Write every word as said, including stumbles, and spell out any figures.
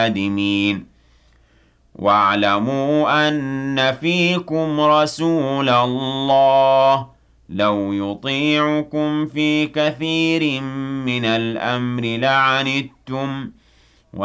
آدمين واعلموا أن فيكم رسول الله لو يطيعكم في كثير من الأمر لعنتم